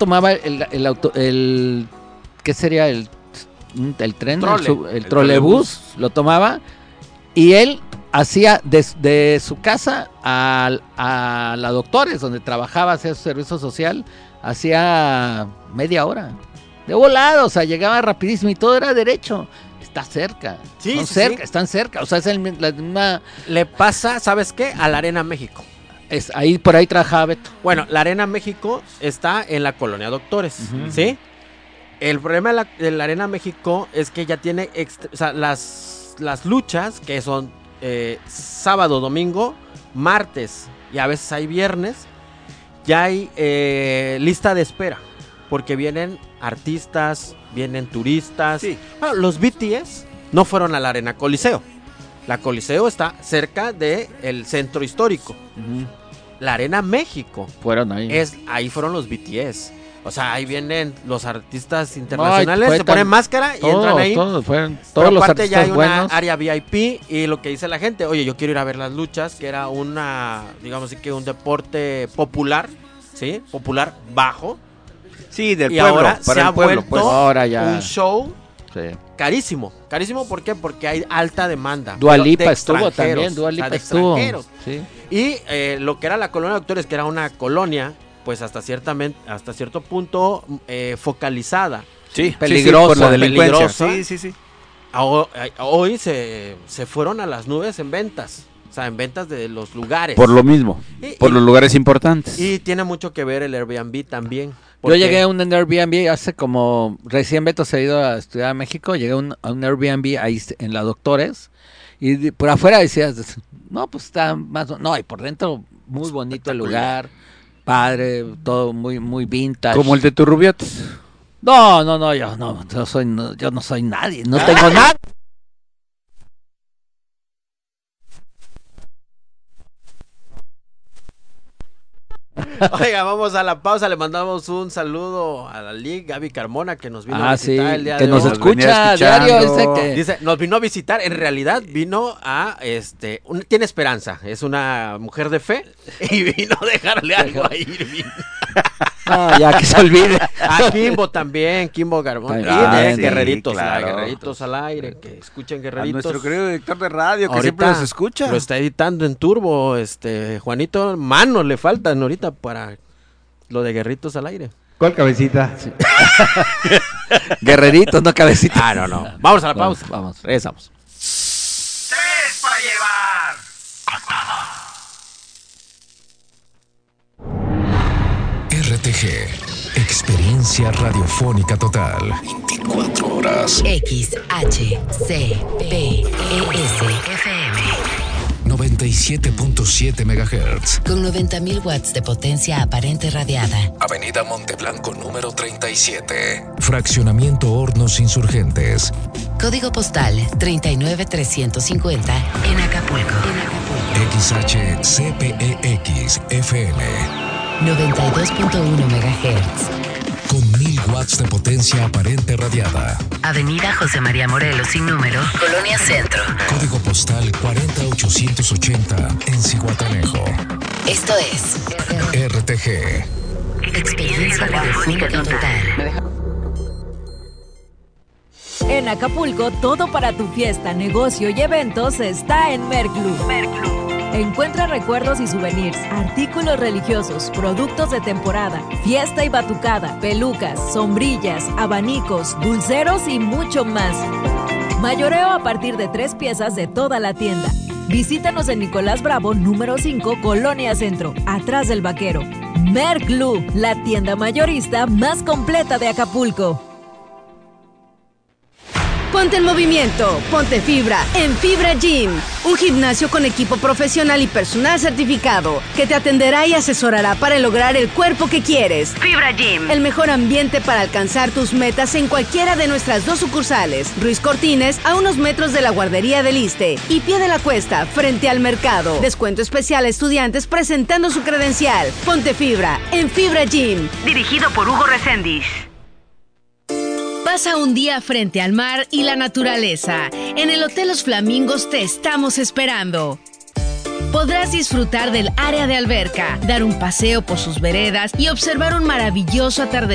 tomaba ¿qué sería? El tren, el trolebús, lo tomaba, y él hacía de su casa a la Doctores, donde trabajaba, hacía su servicio social, hacía media hora. De volado, o sea, llegaba rapidísimo y todo era derecho. Está cerca. Sí, están cerca. O sea, es la misma. Le pasa, ¿sabes qué? A la Arena México. Por ahí trabajaba Beto. Bueno, la Arena México está en la Colonia Doctores, ¿sí? El problema de la Arena México es que ya tiene o sea, las luchas, que son sábado, domingo, martes y a veces hay viernes, ya hay lista de espera, porque vienen artistas, vienen turistas. Sí. Bueno, los BTS no fueron a la Arena Coliseo. La Coliseo está cerca del centro histórico. La Arena México. Fueron ahí. Ahí fueron los BTS. O sea, ahí vienen los artistas internacionales, se ponen máscara y entran ahí. Todos Pero los aparte ya hay buenos. Una área VIP y lo que dice la gente, oye, yo quiero ir a ver las luchas, que era digamos así que un deporte popular, ¿sí? Popular bajo. Sí, del y pueblo, ahora para se el pueblo, ha vuelto pues. Ahora ya un show carísimo. Carísimo, ¿por qué? Porque hay alta demanda. Dua Lipa estuvo también, Dua Lipa estuvo. Sí. Y lo que era la Colonia Doctores, que era una colonia, pues hasta cierto punto focalizada. Sí, peligrosa. Por la delincuencia. Sí. Hoy se fueron a las nubes en ventas. O sea, en ventas de los lugares. Por lo mismo, por los lugares importantes. Y tiene mucho que ver el Airbnb también. Yo llegué a un Airbnb hace como, recién Beto se ha ido a estudiar a México, llegué a un Airbnb ahí en la Doctores, y por afuera decías, no, pues está más, no, y por dentro muy bonito el lugar, padre, todo muy, muy vintage. Como el de Turrubiotes. No, yo no soy nadie, no tengo nada. Oiga, vamos a la pausa, le mandamos un saludo a la Liga, Gaby Carmona, que nos vino a visitar el día que de nos hoy. escucha diario. Dice, nos vino a visitar, en realidad vino a, tiene esperanza, es una mujer de fe y vino a dejarle algo a Irving. No, ya que se olvide. A Kimbo también, Kimbo Garbón. Guerreritos, claro. Guerreritos al aire, que escuchen Guerreritos. A nuestro querido director de radio, que siempre nos escucha. Lo está editando en turbo, Juanito, manos le faltan ahorita para lo de Guerritos al aire. ¿Cuál cabecita? Sí. Guerreritos, no cabecita. No. Vamos a la pausa. Vamos. Regresamos. 3 para llevar. RTG, experiencia radiofónica total. 24 horas. XHCPES-FM 97.7 MHz. con 90.000 watts de potencia aparente radiada. Avenida Monteblanco número 37. Fraccionamiento Hornos Insurgentes. Código postal 39350 en Acapulco. XHCPEX FM 92.1 MHz. con 1000 watts de potencia aparente radiada. Avenida José María Morelos sin número, Colonia Centro. Código postal 40880 en Zihuatanejo. Esto es RTG. Experiencia radiofónica total. En Acapulco, todo para tu fiesta, negocio y eventos está en Merclub. Encuentra recuerdos y souvenirs, artículos religiosos, productos de temporada, fiesta y batucada, pelucas, sombrillas, abanicos, dulceros y mucho más. Mayoreo a partir de 3 piezas de toda la tienda. Visítanos en Nicolás Bravo, número 5, Colonia Centro, atrás del Vaquero. Merclub, la tienda mayorista más completa de Acapulco. Ponte en movimiento, ponte fibra en Fibra Gym, un gimnasio con equipo profesional y personal certificado que te atenderá y asesorará para lograr el cuerpo que quieres. Fibra Gym, el mejor ambiente para alcanzar tus metas en cualquiera de nuestras 2 sucursales, Ruiz Cortines a unos metros de la guardería del Iste y Pie de la Cuesta frente al mercado. Descuento especial a estudiantes presentando su credencial. Ponte fibra en Fibra Gym, dirigido por Hugo Reséndiz. Pasa un día frente al mar y la naturaleza. En el Hotel Los Flamingos te estamos esperando. Podrás disfrutar del área de alberca, dar un paseo por sus veredas y observar un maravilloso atardecer